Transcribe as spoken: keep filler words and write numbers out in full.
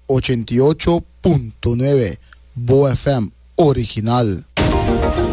ochenta y ocho punto nueve, Boa F M original.